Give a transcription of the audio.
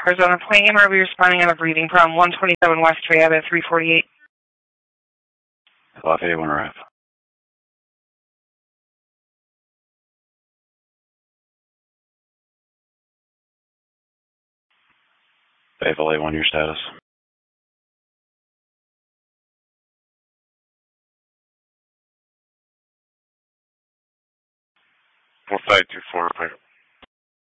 Arizona Point MRV responding on a breathing problem, 127 West Trey Ave at 348. Lafayette 1 RF. Fayetteville A1, your status. Flight 24,